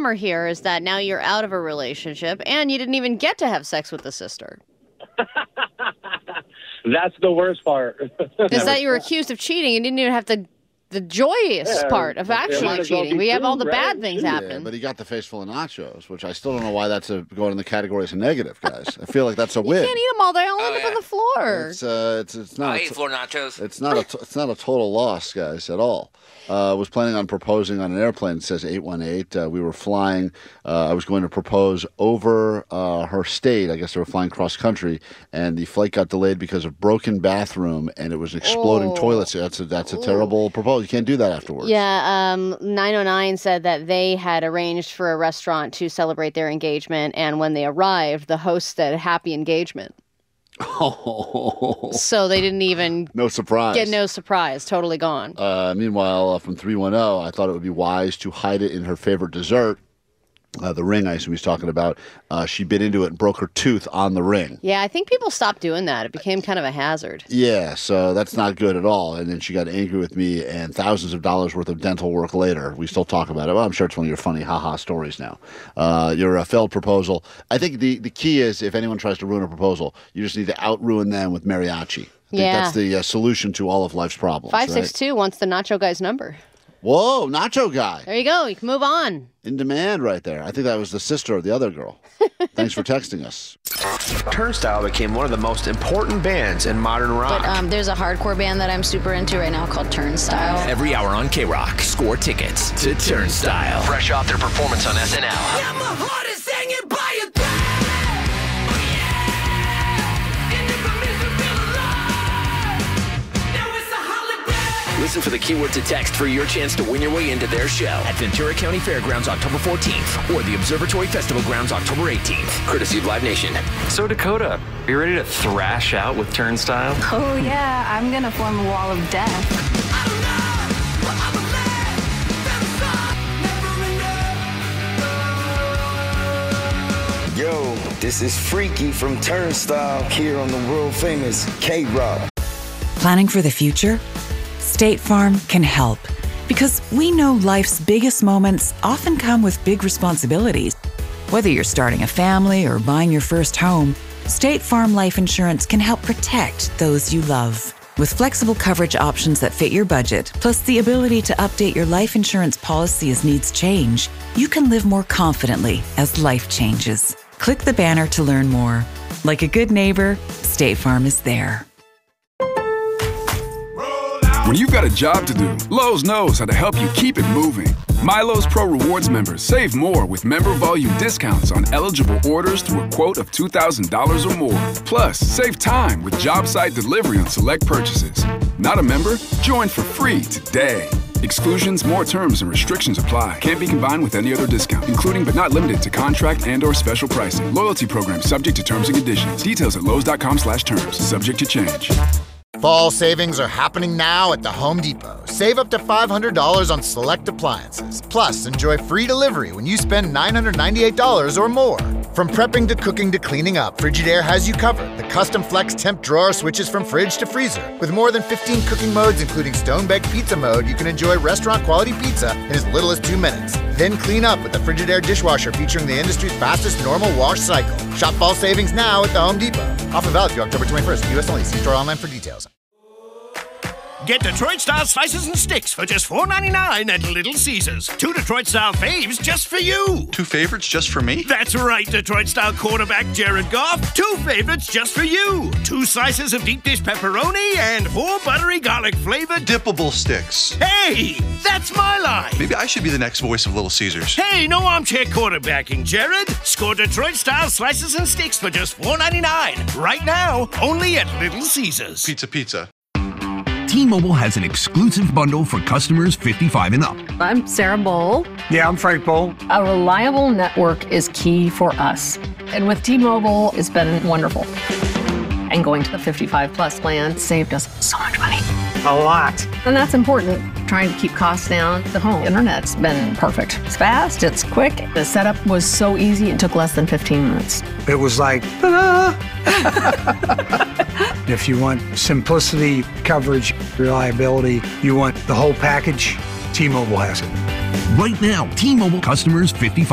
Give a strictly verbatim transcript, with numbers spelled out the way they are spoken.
bummer here is that now you're out of a relationship and you didn't even get to have sex with the sister. That's the worst part. Is that you were accused of cheating and didn't even have the the joyous Yeah, part of actually might as well cheating. be We have all the true, bad right? things Yeah, happen. Yeah, but he got the face full of nachos, which I still don't know why that's a, going in the category as a negative, guys. I feel like that's a You win. can't eat them all. They all Oh, end up yeah. on the floor. It's uh, it's it's not. I a ate t- floor nachos. It's not a t- it's not a total loss, guys, at all. Uh, I was planning on proposing on an airplane. It says eight one eight. Uh, we were flying. Uh, I was going to propose over uh, her state. I guess they were flying cross country, and the flight got delayed because of broken bathroom, and it was an exploding Oh. toilet. So that's a, that's a terrible proposal. You can't do that afterwards. Yeah, um, nine oh nine said that they had arranged for a restaurant to celebrate their engagement, and when they arrived, the host said, "Happy engagement." Oh, So they didn't even no surprise. get no surprise. Totally gone. Uh, meanwhile, uh, from three one zero, I thought it would be wise to hide it in her favorite dessert, uh, the ring I assume he's talking about. Uh, she bit into it and broke her tooth on the ring. Yeah, I think people stopped doing that. It became kind of a hazard. Yeah, so that's not good at all. And then she got angry with me, and thousands of dollars worth of dental work later. We still talk about it. Well, I'm sure it's one of your funny haha stories now. Uh, your uh, failed proposal. I think the, the key is if anyone tries to ruin a proposal, you just need to out-ruin them with mariachi. I think Yeah. that's the uh, solution to all of life's problems. five six right? two wants the nacho guy's number. Whoa, Nacho Guy. There you go. You can move on. In demand right there. I think that was the sister of the other girl. Thanks for texting us. Turnstile became one of the most important bands in modern rock. But um, there's a hardcore band that I'm super into right now called Turnstile. Every hour on K-Rock, score tickets to Turnstile. Fresh off their performance on S N L. I'm the hardest hanging by a Listen for the keyword to text for your chance to win your way into their show at Ventura County Fairgrounds October fourteenth or the Observatory Festival Grounds October eighteenth. courtesy of Live Nation. So Dakota, are you ready to thrash out with Turnstile? Oh yeah, I'm gonna form a wall of death. Yo, this is Freaky from Turnstile here on the world famous K-Rock. Planning for the future? State Farm can help because we know life's biggest moments often come with big responsibilities. Whether you're starting a family or buying your first home, State Farm Life Insurance can help protect those you love. With flexible coverage options that fit your budget, plus the ability to update your life insurance policy as needs change, you can live more confidently as life changes. Click the banner to learn more. Like a good neighbor, State Farm is there. When you've got a job to do, Lowe's knows how to help you keep it moving. MyLowe's Pro Rewards members save more with member volume discounts on eligible orders through a quote of two thousand dollars or more. Plus, save time with job site delivery on select purchases. Not a member? Join for free today. Exclusions, more terms, and restrictions apply. Can't be combined with any other discount, including but not limited to contract and or special pricing. Loyalty program subject to terms and conditions. Details at lowes.com slash terms. Subject to change. Fall savings are happening now at the Home Depot. Save up to five hundred dollars on select appliances. Plus, enjoy free delivery when you spend nine hundred ninety-eight dollars or more. From prepping to cooking to cleaning up, Frigidaire has you covered. The custom flex temp drawer switches from fridge to freezer. With more than fifteen cooking modes, including stone-baked pizza mode, you can enjoy restaurant-quality pizza in as little as two minutes. Then clean up with the Frigidaire dishwasher featuring the industry's fastest normal wash cycle. Shop fall savings now at the Home Depot. Offer valid through October twenty-first. U S only. See store online for details. Get Detroit-style slices and sticks for just four ninety-nine at Little Caesars. Two Detroit-style faves just for you. Two favorites just for me? That's right, Detroit-style quarterback Jared Goff. Two favorites just for you. Two slices of deep dish pepperoni and four buttery garlic-flavored dippable sticks. Hey, that's my line. Maybe I should be the next voice of Little Caesars. Hey, no armchair quarterbacking, Jared. Score Detroit-style slices and sticks for just four ninety-nine. Right now, only at Little Caesars. Pizza, pizza. T-Mobile has an exclusive bundle for customers fifty-five and up. I'm Sarah Bowl. Yeah, I'm Frank Bowl. A reliable network is key for us. And with T-Mobile, it's been wonderful. And going to the fifty-five plus plan saved us so much money. A lot. And that's important. Trying to keep costs down. The home internet's been perfect. It's fast, it's quick. The setup was so easy, it took less than fifteen minutes. It was like, ta-da! If you want simplicity, coverage, reliability, you want the whole package, T-Mobile has it. Right now, T-Mobile customers fifty-five